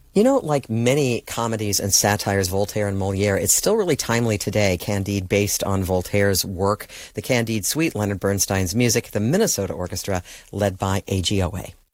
You know, like many comedies and satires, Voltaire and Moliere, it's still really timely today. Candide, based on Voltaire's work, the Candide Suite, Leonard Bernstein's music, the Minnesota Orchestra, led by AGOA.